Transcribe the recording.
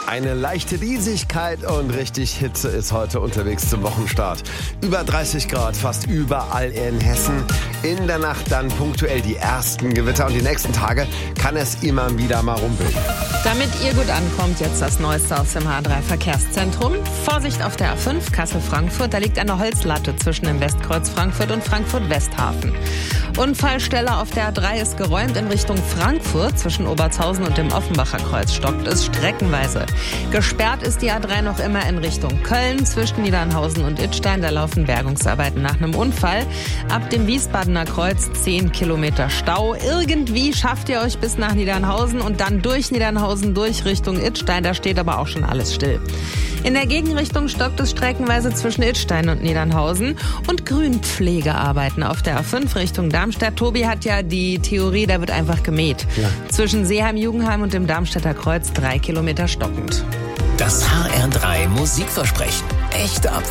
Eine leichte Diesigkeit und richtig Hitze ist heute unterwegs zum Wochenstart. Über 30 Grad fast überall in Hessen. In der Nacht dann punktuell die ersten Gewitter und die nächsten Tage kann es immer wieder mal rumpeln. Damit ihr gut ankommt, jetzt das Neueste aus dem H3 Verkehrszentrum. Vorsicht auf der A5 Kassel-Frankfurt, da liegt eine Holzlatte zwischen dem Westkreuz Frankfurt und Frankfurt-Westhafen. Unfallstelle auf der A3 ist geräumt in Richtung Frankfurt. Zwischen Obertshausen und dem Offenbacher Kreuz stockt es streckenweise. Gesperrt ist die A3 noch immer in Richtung Köln. Zwischen Niedernhausen und Idstein, da laufen Bergungsarbeiten nach einem Unfall. Ab dem Wiesbadener Kreuz 10 Kilometer Stau. Irgendwie schafft ihr euch bis nach Niedernhausen und dann durch Niedernhausen durch Richtung Idstein. Da steht aber auch schon alles still. In der Gegenrichtung stockt es streckenweise zwischen Idstein und Niedernhausen und Grünpflegearbeiten auf der A5 Richtung Darmstadt. Tobi hat ja die Theorie, da wird einfach gemäht. Ja. Zwischen Seeheim-Jugendheim und dem Darmstädter Kreuz 3 Kilometer stockend. Das HR3 Musikversprechen. Echte